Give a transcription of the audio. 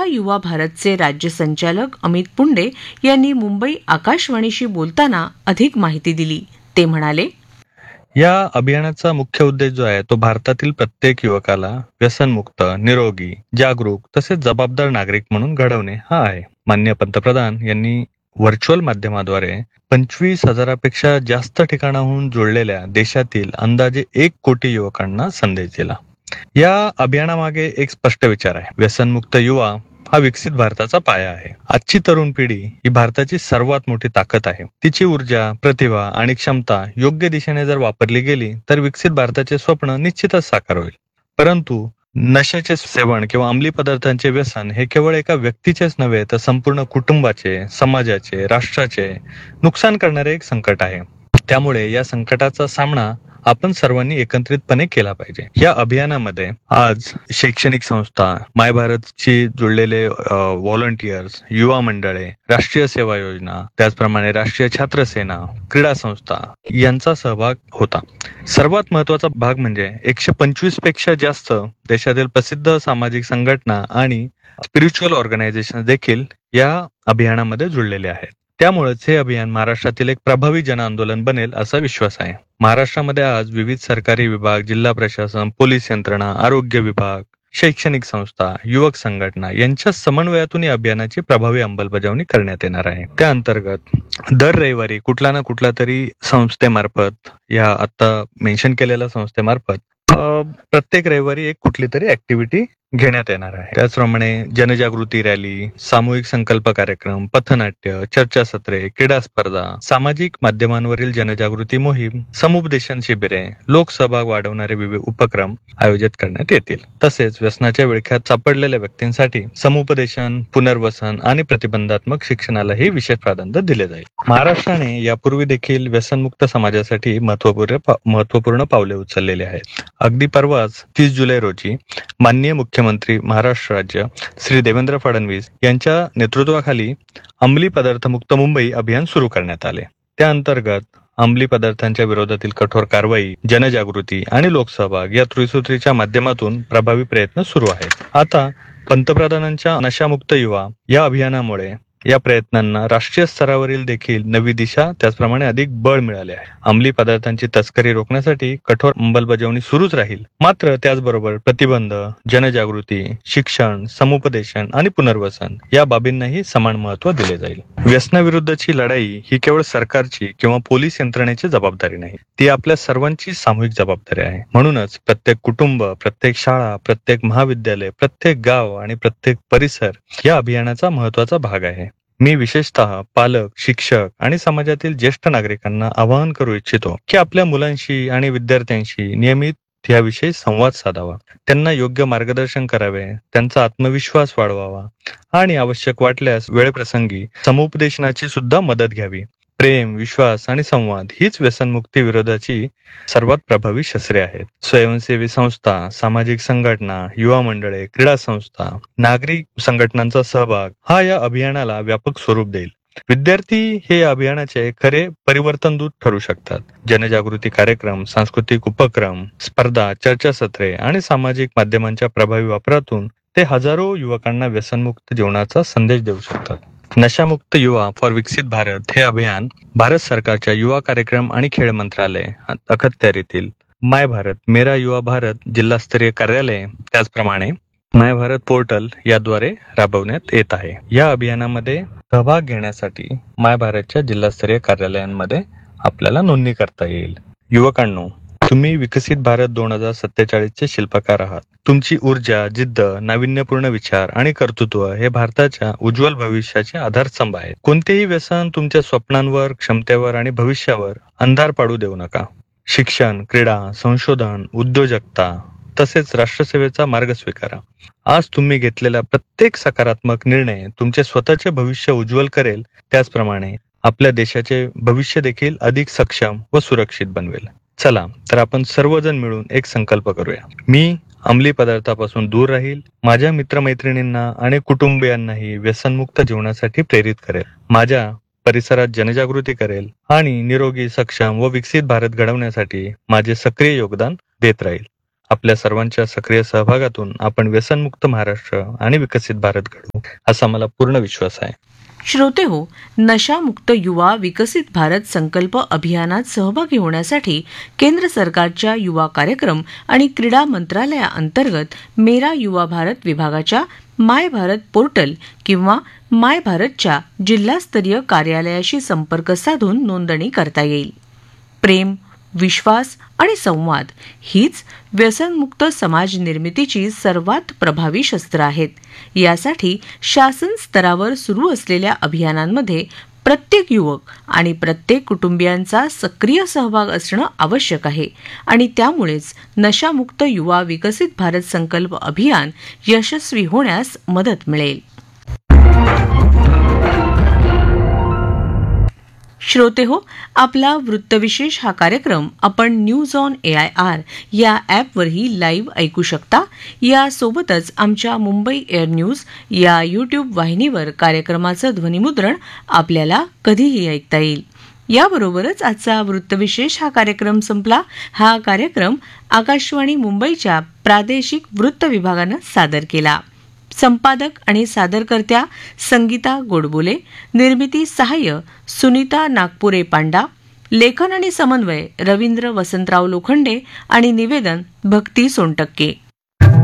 मेरा युवा भारतचे राज्य संचालक अमित पुंडे यांनी मुंबई आकाशवाणीशी बोलताना अधिक माहिती दिली. ते म्हणाले, या अभियानाचा मुख्य उद्देश जो आहे तो भारतातील प्रत्येक युवकाला व्यसनमुक्त, निरोगी, जागरूक तसेच जबाबदार नागरिक म्हणून घडवणे हा आहे. माननीय पंतप्रधान यांनी व्हर्च्युअल माध्यमाद्वारे 25,000पेक्षा जास्त ठिकाणाहून जोडलेल्या देशातील अंदाजे 1 कोटी युवकांना संदेश दिला. या अभियानामागे एक स्पष्ट विचार आहे. व्यसनमुक्त युवा हा विकसित भारताचा पाया आहे. आजची तरुण पिढी ही भारताची सर्वात मोठी ताकद आहे. तिची ऊर्जा, प्रतिभा आणि क्षमता योग्य दिशेने जर वापरली गेली तर विकसित भारताचे स्वप्न निश्चितच साकार होईल. परंतु नशेचे सेवन किंवा अंमली पदार्थांचे व्यसन हे केवळ एका व्यक्तीचेच नव्हे तर संपूर्ण कुटुंबाचे, समाजाचे, राष्ट्राचे नुकसान करणारे एक संकट आहे. त्यामुळे या संकटाचा सामना आपण सर्वांनी एकत्रितपणे केला पाहिजे. या अभियानामध्ये आज शैक्षणिक संस्था, माय भारतशी जुळलेले व्हॉलंटियर्स, युवा मंडळे, राष्ट्रीय सेवा योजना, त्याचप्रमाणे राष्ट्रीय छात्र सेना, क्रीडा संस्था यांचा सहभाग होता. सर्वात महत्वाचा भाग म्हणजे 125 पेक्षा जास्त देशातील प्रसिद्ध सामाजिक संघटना आणि स्पिरिच्युअल ऑर्गनायझेशन देखील या अभियानामध्ये जुळलेले आहेत. त्यामुळेच हे अभियान महाराष्ट्रातील एक प्रभावी जन आंदोलन बनेल असा विश्वास आहे. महाराष्ट्रामध्ये आज विविध सरकारी विभाग, जिल्हा प्रशासन, पोलीस यंत्रणा, आरोग्य विभाग, शैक्षणिक संस्था, युवक संघटना यांच्या समन्वयातून या अभियानाची प्रभावी अंमलबजावणी करण्यात येणार आहे. त्या अंतर्गत दर रविवारी कुठला ना कुठला तरी संस्थेमार्फत, या आता मेन्शन केलेल्या संस्थेमार्फत प्रत्येक रविवारी एक कुठली तरी ऍक्टिव्हिटी घेण्यात येणार आहे. त्याचप्रमाणे जनजागृती रॅली, सामूहिक संकल्प कार्यक्रम, पथनाट्य, चर्चासत्रे, क्रीडा स्पर्धा, सामाजिक माध्यमांवरील जनजागृती मोहीम, समुपदेशन शिबिरे, लोकसहभाग वाढवणारे विविध उपक्रम आयोजित करण्यात येतील. तसेच व्यसनाच्या विळख्यात सापडलेल्या व्यक्तींसाठी समुपदेशन, पुनर्वसन आणि प्रतिबंधात्मक शिक्षणालाही विशेष प्राधान्य दिले जाईल. महाराष्ट्राने यापूर्वी देखील व्यसनमुक्त समाजासाठी महत्वपूर्ण पावले उचललेली आहेत. अगदी परवाच 30 जुलै रोजी माननीय मुख्यमंत्री महाराष्ट्र राज्य श्री देवेंद्र फडणवीस यांच्या नेतृत्वाखाली अंमली पदार्थ मुक्त मुंबई अभियान सुरू करण्यात आले. त्या अंतर्गत अंमली पदार्थांच्या विरोधातील कठोर कारवाई, जनजागृती आणि लोकसहभाग या त्रिसूत्रीच्या माध्यमातून प्रभावी प्रयत्न सुरू आहेत. आता पंतप्रधानांच्या नशामुक्त युवा या अभियानामुळे या प्रयत्नांना राष्ट्रीय स्तरावरील देखील नवी दिशा, त्याचप्रमाणे अधिक बळ मिळाले आहे. अंमली पदार्थांची तस्करी रोखण्यासाठी कठोर अंमलबजावणी सुरूच राहील. मात्र त्याचबरोबर प्रतिबंध, जनजागृती, शिक्षण, समुपदेशन आणि पुनर्वसन या बाबींनाही समान महत्व दिले जाईल. व्यसनाविरुद्धची लढाई ही केवळ सरकारची किंवा पोलीस यंत्रणेची जबाबदारी नाही, ती आपल्या सर्वांची सामूहिक जबाबदारी आहे. म्हणूनच प्रत्येक कुटुंब, प्रत्येक शाळा, प्रत्येक महाविद्यालय, प्रत्येक गाव आणि प्रत्येक परिसर या अभियानाचा महत्वाचा भाग आहे. मी विशेषतः पालक, शिक्षक आणि समाजातील ज्येष्ठ नागरिकांना आवाहन करू इच्छितो की आपल्या मुलांशी आणि विद्यार्थ्यांशी नियमित याविषयी संवाद साधावा, त्यांना योग्य मार्गदर्शन करावे, त्यांचा आत्मविश्वास वाढवावा आणि आवश्यक वाटल्यास वेळप्रसंगी समुपदेशनाची सुद्धा मदत घ्यावी. प्रेम, विश्वास आणि संवाद हीच व्यसनमुक्ती विरोधाची सर्वात प्रभावी शस्त्रे आहेत. स्वयंसेवी संस्था, सामाजिक संघटना, युवा मंडळे, क्रीडा संस्था, नागरिक संघटनांचा सहभाग हा या अभियानाला व्यापक स्वरूप देईल. विद्यार्थी हे या अभियानाचे खरे परिवर्तन दूत ठरू शकतात. जनजागृती कार्यक्रम, सांस्कृतिक उपक्रम, स्पर्धा, चर्चासत्रे आणि सामाजिक माध्यमांच्या प्रभावी वापरातून ते हजारो युवकांना व्यसनमुक्त जीवनाचा संदेश देऊ शकतात. नशामुक्त युवा फॉर विकसित भारत हे अभियान भारत सरकारच्या युवा कार्यक्रम आणि खेळ मंत्रालय अखत्यारीतील माय भारत, मेरा युवा भारत जिल्हास्तरीय कार्यालय, त्याचप्रमाणे माय भारत पोर्टल याद्वारे राबवण्यात येत आहे. या अभियानामध्ये सहभाग घेण्यासाठी माय भारतच्या जिल्हास्तरीय कार्यालयांमध्ये आपल्याला नोंदणी करता येईल. युवकांनो, तुम्ही विकसित भारत 2047चे शिल्पकार आहात. तुमची ऊर्जा, जिद्द, नाविन्यपूर्ण विचार आणि कर्तृत्व हे भारताच्या उज्ज्वल भविष्याचे आधारस्तंभ आहेत. कोणतेही व्यसन तुमच्या स्वप्नांवर, क्षमतेवर आणि भविष्यावर अंधार पाडू देऊ नका. शिक्षण, क्रीडा, संशोधन, उद्योजकता तसेच राष्ट्रसेवेचा मार्ग स्वीकारा. आज तुम्ही घेतलेला प्रत्येक सकारात्मक निर्णय तुमचे स्वतःचे भविष्य उज्ज्वल करेल, त्याचप्रमाणे आपल्या देशाचे भविष्य देखील अधिक सक्षम व सुरक्षित बनवेल. चला तर आपण सर्वजण मिळून एक संकल्प करूया. मी अंमली पदार्थापासून दूर राहील, माझ्या मित्रमैत्रिणींना आणि कुटुंबियांनाही व्यसनमुक्त जीवनासाठी प्रेरित करेल, माझ्या परिसरात जनजागृती करेल आणि निरोगी, सक्षम व विकसित भारत घडवण्यासाठी माझे सक्रिय योगदान देत राहील. आपल्या सर्वांच्या सक्रिय सहभागातून आपण व्यसनमुक्त महाराष्ट्र आणि विकसित भारत घडवू असा मला पूर्ण विश्वास आहे. श्रोते हो, नशामुक्त युवा विकसित भारत संकल्प अभियानात सहभागी होण्यासाठी केंद्र सरकारच्या युवा कार्यक्रम आणि क्रीडा मंत्रालयाअंतर्गत मेरा युवा भारत विभागाच्या माय भारत पोर्टल किंवा माय भारतच्या जिल्हास्तरीय कार्यालयाशी संपर्क साधून नोंदणी करता येईल. प्रेम, विश्वास आणि संवाद हीच व्यसनमुक्त समाज निर्मितीची सर्वात प्रभावी शस्त्र आहेत. यासाठी शासन स्तरावर सुरू असलेल्या अभियानांमध्ये प्रत्येक युवक आणि प्रत्येक कुटुंबियांचा सक्रिय सहभाग असणं आवश्यक आहे आणि त्यामुळेच नशामुक्त युवा विकसित भारत संकल्प अभियान यशस्वी होण्यास मदत मिळेल. श्रोते हो, आपला वृत्तविशेष हा कार्यक्रम आपण न्यूज ऑन AIR या ॲपवरही लाईव्ह ऐकू शकता. यासोबतच आमच्या मुंबई एअर न्यूज या यूट्यूब वाहिनीवर कार्यक्रमाचं ध्वनिमुद्रण आपल्याला कधीही ऐकता येईल. याबरोबरच आजचा वृत्तविशेष हा कार्यक्रम संपला. हा कार्यक्रम आकाशवाणी मुंबईच्या प्रादेशिक वृत्त विभागानं सादर केला. संपादक आणि सादरकर्त्या संगीता गोडबोले, निर्मिती सहाय्य सुनीता नागपुरे पांडा, लेखन आणि समन्वय रवींद्र वसंतराव लोखंडे आणि निवेदन भक्ती सोनटक्के.